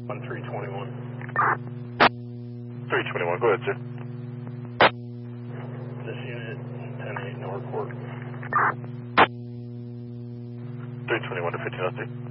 1321. 321, go ahead, sir. This unit, 10-8 Northport. 321 to 1503.